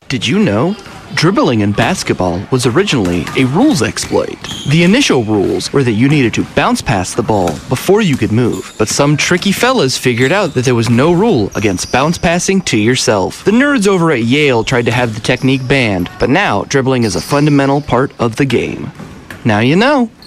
Did you know? Dribbling in basketball was originally a rules exploit. The initial rules were that you needed to bounce past the ball before you could move, but some tricky fellas figured out that there was no rule against bounce passing to yourself. The nerds over at Yale tried to have the technique banned, but now dribbling is a fundamental part of the game. Now you know.